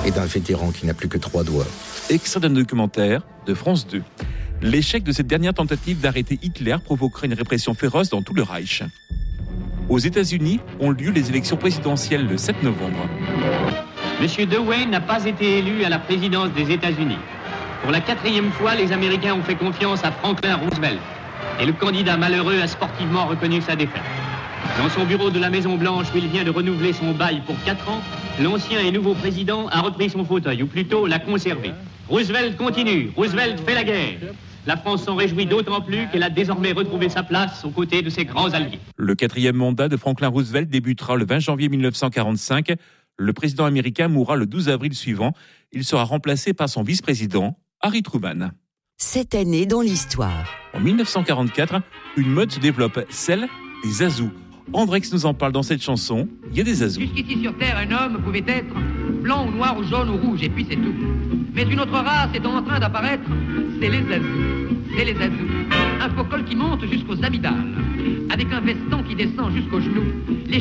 et d'un vétéran qui n'a plus que 3 doigts. Extrait d'un documentaire de France 2. L'échec de cette dernière tentative d'arrêter Hitler provoquerait une répression féroce dans tout le Reich. Aux États-Unis ont lieu les élections présidentielles le 7 novembre. M. Dewey n'a pas été élu à la présidence des États-Unis. Pour la 4e fois, les Américains ont fait confiance à Franklin Roosevelt. Et le candidat malheureux a sportivement reconnu sa défaite. Dans son bureau de la Maison-Blanche, où il vient de renouveler son bail pour 4 ans, l'ancien et nouveau président a repris son fauteuil, ou plutôt l'a conservé. Roosevelt continue, Roosevelt fait la guerre. La France s'en réjouit d'autant plus qu'elle a désormais retrouvé sa place aux côtés de ses grands alliés. Le 4e mandat de Franklin Roosevelt débutera le 20 janvier 1945. Le président américain mourra le 12 avril suivant. Il sera remplacé par son vice-président, Harry Truman. Cette année dans l'histoire. En 1944, une mode se développe, celle des azous. Andrex nous en parle dans cette chanson. Il y a des azous. Jusqu'ici sur Terre, un homme pouvait être blanc ou noir ou jaune ou rouge, et puis c'est tout. Mais une autre race est en train d'apparaître, c'est les azous. C'est les azous. Un faux col qui monte jusqu'aux amygdales, avec un veston qui descend jusqu'aux genoux. Les